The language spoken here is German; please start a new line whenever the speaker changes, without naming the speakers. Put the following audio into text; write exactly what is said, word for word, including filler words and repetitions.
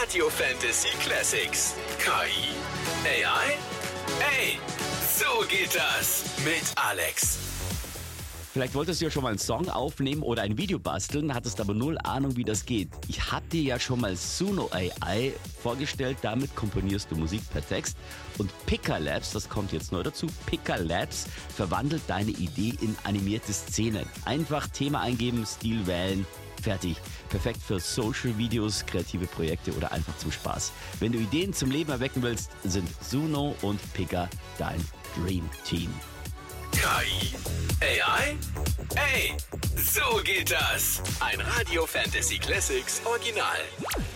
Radio Fantasy Classics. K I? A I? Ey, so geht das mit Alex.
Vielleicht wolltest du ja schon mal einen Song aufnehmen oder ein Video basteln, hattest aber null Ahnung, wie das geht. Ich hatte dir ja schon mal Suno A I vorgestellt, damit komponierst du Musik per Text. Und Pika Labs, das kommt jetzt neu dazu, Pika Labs verwandelt deine Idee in animierte Szenen. Einfach Thema eingeben, Stil wählen, fertig. Perfekt für Social-Videos, kreative Projekte oder einfach zum Spaß. Wenn du Ideen zum Leben erwecken willst, sind Suno und Pika dein Dream Team.
K I? A I? Ey, so geht das. Ein Radio Fantasy Classics Original.